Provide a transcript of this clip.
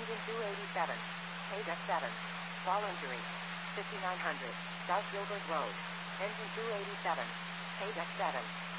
Engine 287. Paid at 7. Fall injury. 5900. South Gilbert Road. Engine 287. Paid at 7.